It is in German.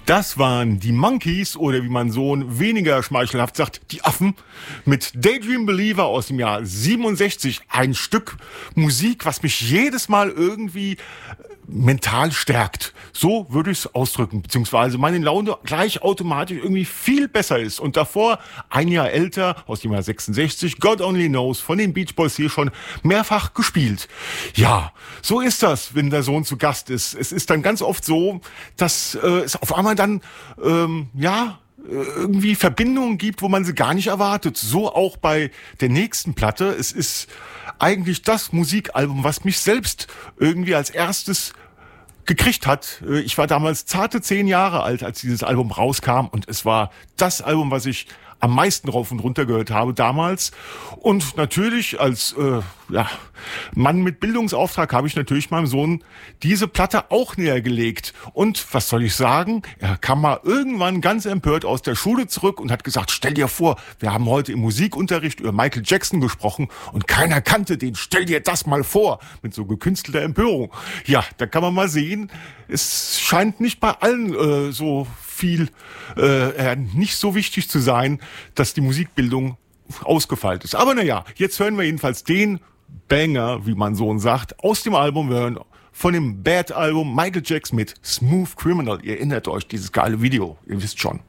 Das waren die Monkees oder wie mein Sohn weniger schmeichelhaft sagt, die Affen mit Daydream Believer aus dem Jahr 67. Ein Stück Musik, was mich jedes Mal irgendwie mental stärkt. So würde ich es ausdrücken, beziehungsweise meine Laune gleich automatisch irgendwie viel besser ist. Und davor, ein Jahr älter, aus dem Jahr 66, God Only Knows, von den Beach Boys hier schon mehrfach gespielt. Ja, so ist das, wenn der Sohn zu Gast ist. Es ist dann ganz oft so, dass es auf einmal dann, irgendwie Verbindungen gibt, wo man sie gar nicht erwartet. So auch bei der nächsten Platte. Es ist eigentlich das Musikalbum, was mich selbst irgendwie als erstes gekriegt hat. Ich war damals zarte 10 Jahre alt, als dieses Album rauskam, und es war das Album, was ich am meisten rauf und runter gehört habe damals. Und natürlich als Mann mit Bildungsauftrag habe ich natürlich meinem Sohn diese Platte auch näher gelegt. Und was soll ich sagen? Er kam mal irgendwann ganz empört aus der Schule zurück und hat gesagt, stell dir vor, wir haben heute im Musikunterricht über Michael Jackson gesprochen und keiner kannte den. Stell dir das mal vor. Mit so gekünstelter Empörung. Ja, da kann man mal sehen, es scheint nicht bei allen so viel nicht so wichtig zu sein, dass die Musikbildung ausgefeilt ist. Aber naja, jetzt hören wir jedenfalls den Banger, wie mein Sohn sagt, aus dem Album. Wir hören von dem Bad-Album Michael Jackson mit Smooth Criminal. Ihr erinnert euch, dieses geile Video, ihr wisst schon.